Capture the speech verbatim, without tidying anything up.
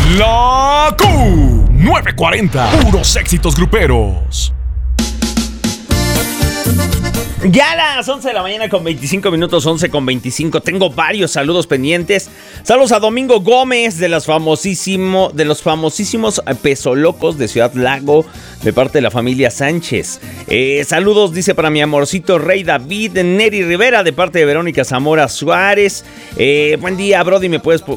La Q novecientos cuarenta, puros éxitos gruperos. Ya a las once de la mañana con veinticinco minutos, once con veinticinco. Tengo varios saludos pendientes. Saludos a Domingo Gómez de, las famosísimo, de los famosísimos Pesolocos de Ciudad Lago, de parte de la familia Sánchez. Eh, saludos, dice, para mi amorcito Rey David Neri Rivera, de parte de Verónica Zamora Suárez. Eh, buen día, Brody, ¿me puedes